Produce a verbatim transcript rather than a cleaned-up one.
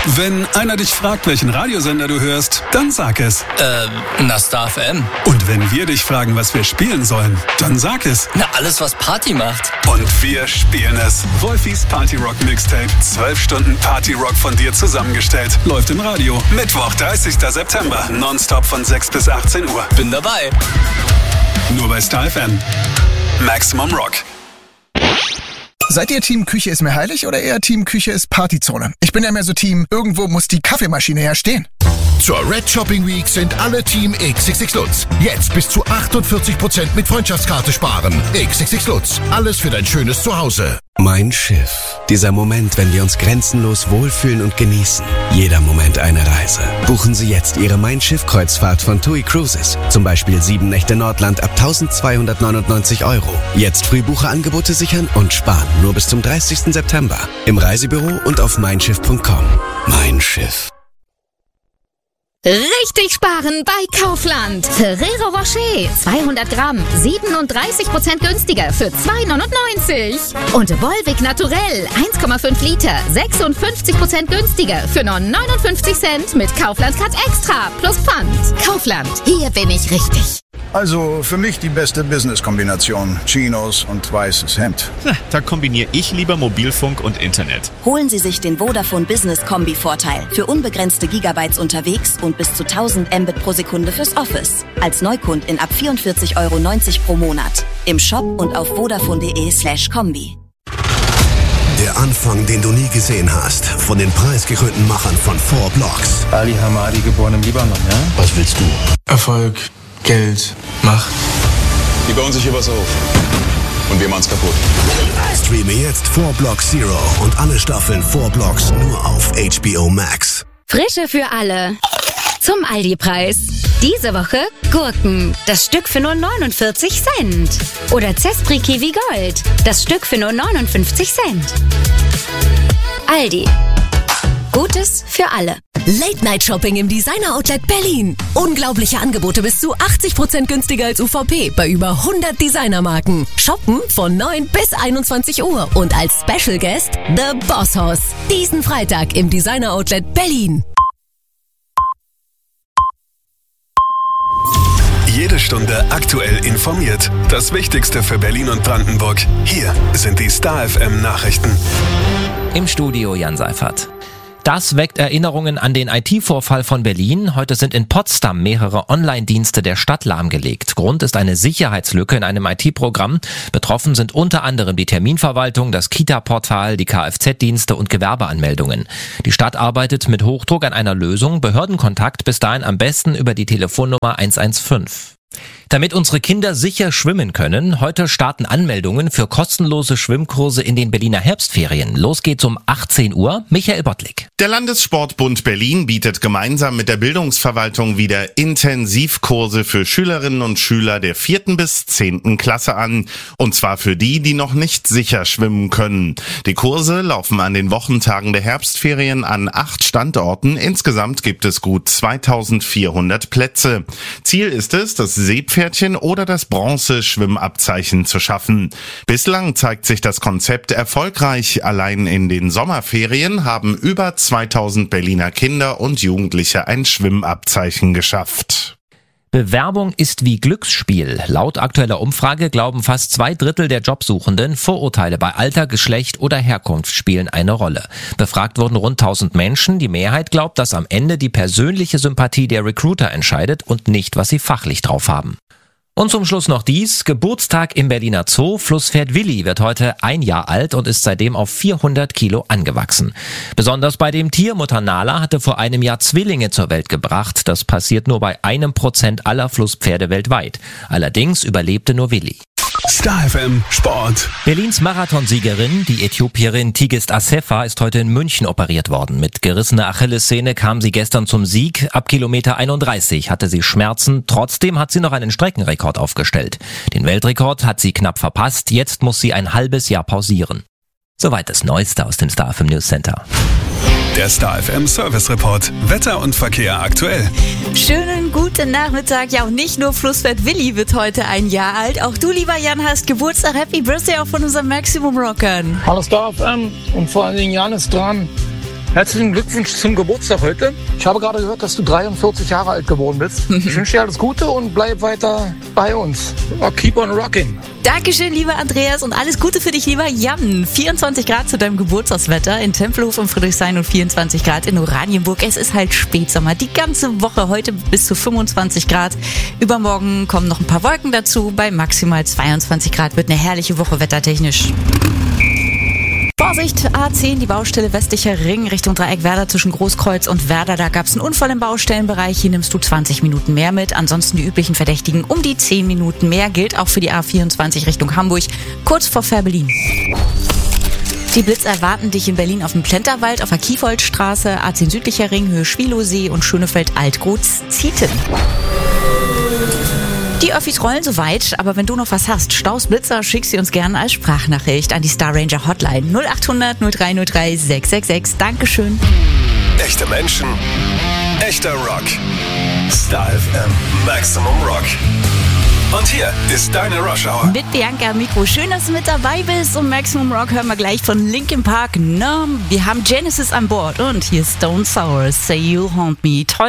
Wenn einer dich fragt, welchen Radiosender du hörst, dann sag es. Äh, na Star F M. Und wenn wir dich fragen, was wir spielen sollen, dann sag es. Na, alles, was Party macht. Und wir spielen es. Wolfis Party Rock Mixtape. Zwölf Stunden Party Rock von dir zusammengestellt. Läuft im Radio. Mittwoch, dreißigster September. Nonstop von sechs bis achtzehn Uhr. Bin dabei. Nur bei Star F M. Maximum Rock. Seid ihr Team Küche ist mir heilig oder eher Team Küche ist Partyzone? Ich bin ja mehr so Team, irgendwo muss die Kaffeemaschine ja stehen. Zur Red Shopping Week sind alle Team X X X Lutz. Jetzt bis zu achtundvierzig Prozent mit Freundschaftskarte sparen. X X X Lutz. Alles für dein schönes Zuhause. Mein Schiff. Dieser Moment, wenn wir uns grenzenlos wohlfühlen und genießen. Jeder Moment eine Reise. Buchen Sie jetzt Ihre Mein Schiff-Kreuzfahrt von TUI Cruises. Zum Beispiel sieben Nächte Nordland ab eintausendzweihundertneunundneunzig Euro. Jetzt Frühbucherangebote sichern und sparen. Nur bis zum dreißigsten September. Im Reisebüro und auf mein schiff punkt com. Mein Schiff. Richtig sparen bei Kaufland. Ferrero Rocher, zweihundert Gramm, siebenunddreißig Prozent günstiger für zwei neunundneunzig. Und Volvic Naturell, eins Komma fünf Liter, sechsundfünfzig Prozent günstiger für nur neunundfünfzig Cent mit Kaufland Cut Extra plus Pfand. Kaufland, hier bin ich richtig. Also für mich die beste Business-Kombination. Chinos und weißes Hemd. Na, da kombiniere ich lieber Mobilfunk und Internet. Holen Sie sich den Vodafone Business Kombi-Vorteil. Für unbegrenzte Gigabytes unterwegs und bis zu tausend Mbit pro Sekunde fürs Office. Als Neukundin ab vierundvierzig Euro neunzig pro Monat. Im Shop und auf vodafone.de slash Kombi. Der Anfang, den du nie gesehen hast. Von den preisgekrönten Machern von Four Blocks. Ali Hamadi, geboren im Libanon, ja? Was willst du? Erfolg, Geld, Macht. Die bauen sich hier was auf. Und wir machen's kaputt. Streame jetzt Four Blocks Zero und alle Staffeln Four Blocks nur auf H B O Max. Frische für alle. Zum Aldi-Preis. Diese Woche Gurken. Das Stück für nur neunundvierzig Cent. Oder Zespri Kiwi Gold. Das Stück für nur neunundfünfzig Cent. Aldi. Gutes für alle. Late-Night-Shopping im Designer-Outlet Berlin. Unglaubliche Angebote bis zu achtzig Prozent günstiger als U V P bei über hundert Designermarken. Shoppen von neun bis einundzwanzig Uhr und als Special Guest The Boss Hoss. Diesen Freitag im Designer-Outlet Berlin. Jede Stunde aktuell informiert. Das Wichtigste für Berlin und Brandenburg. Hier sind die Star F M Nachrichten. Im Studio Jan Seifert. Das weckt Erinnerungen an den I T-Vorfall von Berlin. Heute sind in Potsdam mehrere Online-Dienste der Stadt lahmgelegt. Grund ist eine Sicherheitslücke in einem I T-Programm. Betroffen sind unter anderem die Terminverwaltung, das Kita-Portal, die Kfz-Dienste und Gewerbeanmeldungen. Die Stadt arbeitet mit Hochdruck an einer Lösung. Behördenkontakt bis dahin am besten über die Telefonnummer eins eins fünf. Damit unsere Kinder sicher schwimmen können, heute starten Anmeldungen für kostenlose Schwimmkurse in den Berliner Herbstferien. Los geht's um achtzehn Uhr. Michael Bottlik. Der Landessportbund Berlin bietet gemeinsam mit der Bildungsverwaltung wieder Intensivkurse für Schülerinnen und Schüler der vierten bis zehnten Klasse an. Und zwar für die, die noch nicht sicher schwimmen können. Die Kurse laufen an den Wochentagen der Herbstferien an acht Standorten. Insgesamt gibt es gut zweitausendvierhundert Plätze. Ziel ist es, das Seepferdchen oder das Bronze-Schwimmabzeichen zu schaffen. Bislang zeigt sich das Konzept erfolgreich. Allein in den Sommerferien haben über zweitausend Berliner Kinder und Jugendliche ein Schwimmabzeichen geschafft. Bewerbung ist wie Glücksspiel. Laut aktueller Umfrage glauben fast zwei Drittel der Jobsuchenden, Vorurteile bei Alter, Geschlecht oder Herkunft spielen eine Rolle. Befragt wurden rund tausend Menschen. Die Mehrheit glaubt, dass am Ende die persönliche Sympathie der Recruiter entscheidet und nicht, was sie fachlich drauf haben. Und zum Schluss noch dies. Geburtstag im Berliner Zoo. Flusspferd Willi wird heute ein Jahr alt und ist seitdem auf vierhundert Kilo angewachsen. Besonders bei dem Tier, Mutter Nala hatte vor einem Jahr Zwillinge zur Welt gebracht. Das passiert nur bei einem Prozent aller Flusspferde weltweit. Allerdings überlebte nur Willi. Star F M Sport. Berlins Marathonsiegerin, die Äthiopierin Tigist Assefa, ist heute in München operiert worden. Mit gerissener Achillessehne kam sie gestern zum Sieg. Ab Kilometer einunddreißig hatte sie Schmerzen. Trotzdem hat sie noch einen Streckenrekord aufgestellt. Den Weltrekord hat sie knapp verpasst. Jetzt muss sie ein halbes Jahr pausieren. Soweit das Neueste aus dem Star F M News Center. Der Star F M Service Report. Wetter und Verkehr aktuell. Schönen guten Nachmittag. Ja, und nicht nur Flusspferd Willi wird heute ein Jahr alt. Auch du, lieber Jan, hast Geburtstag. Happy Birthday auch von unseren Maximum Rockern. Hallo Star F M und vor allen Dingen Jan ist dran. Herzlichen Glückwunsch zum Geburtstag heute. Ich habe gerade gehört, dass du dreiundvierzig Jahre alt geworden bist. Ich wünsche dir alles Gute und bleib weiter bei uns. Keep on rocking. Dankeschön, lieber Andreas, und alles Gute für dich, lieber Jan. vierundzwanzig Grad zu deinem Geburtstagswetter in Tempelhof und Friedrichshain und vierundzwanzig Grad in Oranienburg. Es ist halt Spätsommer. Die ganze Woche heute bis zu fünfundzwanzig Grad. Übermorgen kommen noch ein paar Wolken dazu. Bei maximal zweiundzwanzig Grad wird eine herrliche Woche wettertechnisch. Vorsicht, A zehn, die Baustelle Westlicher Ring Richtung Dreieck Werder zwischen Großkreuz und Werder. Da gab es einen Unfall im Baustellenbereich. Hier nimmst du zwanzig Minuten mehr mit. Ansonsten die üblichen Verdächtigen um die zehn Minuten mehr. Gilt auch für die A vierundzwanzig Richtung Hamburg, kurz vor Fährberlin. Die Blitz erwarten dich in Berlin auf dem Plenterwald, auf der Kiefoldstraße, A zehn Südlicher Ring, Höhe Schwilowsee und Schönefeld-Altgrutz-Zieten. Die Öffis rollen soweit, aber wenn du noch was hast, Staus, Blitzer, schick sie uns gerne als Sprachnachricht an die Star Ranger Hotline null acht hundert null drei null drei sechs sechs sechs. Dankeschön. Echte Menschen, echter Rock. Star F M, Maximum Rock. Und hier ist deine Rush Hour. Mit Bianca am Mikro. Schön, dass du mit dabei bist. Und Maximum Rock hören wir gleich von Linkin Park. No, wir haben Genesis an Bord. Und hier ist Stone Sour, Say You Haunt Me. Toll.